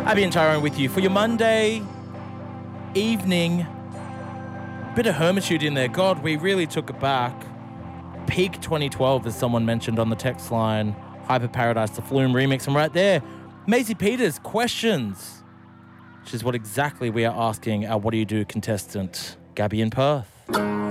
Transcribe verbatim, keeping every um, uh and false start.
Abby and Tyrone with you for your Monday evening. Bit of Hermitude in there. God, we really took it back. Peak twenty twelve, as someone mentioned on the text line. Hyper Paradise, the Flume remix. And right there, Maisie Peters, questions. Which is what exactly we are asking our What Do You Do contestant, Gabby in Perth.